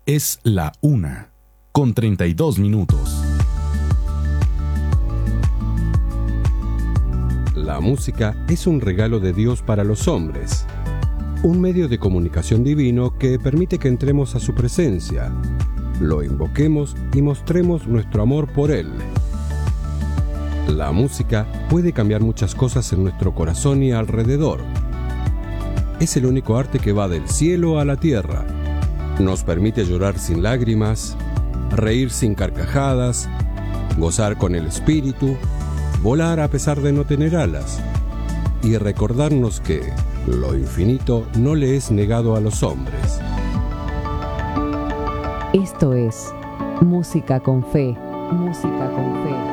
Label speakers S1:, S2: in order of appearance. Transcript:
S1: Es la 1:32.
S2: La música es un regalo de Dios para los hombres, un medio de comunicación divino que permite que entremos a su presencia, lo invoquemos y mostremos nuestro amor por Él. La música puede cambiar muchas cosas en nuestro corazón y alrededor. Es el único arte que va del cielo a la tierra. Nos permite llorar sin lágrimas, reír sin carcajadas, gozar con el espíritu, volar a pesar de no tener alas y recordarnos que lo infinito no le es negado a los hombres.
S3: Esto es Música con Fe. Música con Fe.